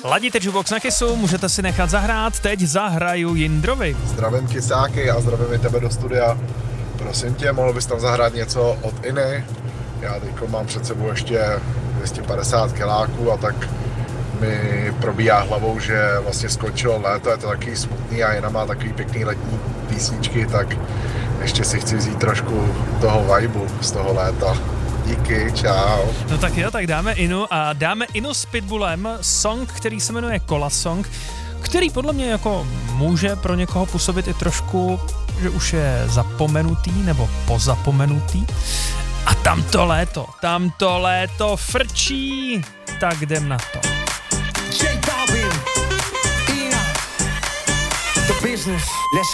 Ladíte Jukebox na Kissu, můžete si nechat zahrát, teď zahraju Jindrovi. Zdravím Kisáky a zdravím i tebe do studia. Prosím tě, mohl bys tam zahrát něco od Iny? Já teď mám před sebou ještě 250 kiláků a tak mi probíhá hlavou, že vlastně skončilo léto, je to takový smutný a Ina má takový pěkný letní písničky, tak ještě si chci vzít trošku toho vibu z toho léta. Díky, čau. No tak jo, tak dáme Inu s Pitbullem, song, který se jmenuje Kola Song, který podle mě jako může pro někoho působit i trošku, že už je zapomenutý nebo pozapomenutý. A tam to léto frčí, tak jdem na to. J Balvin, Ina, The Business, let's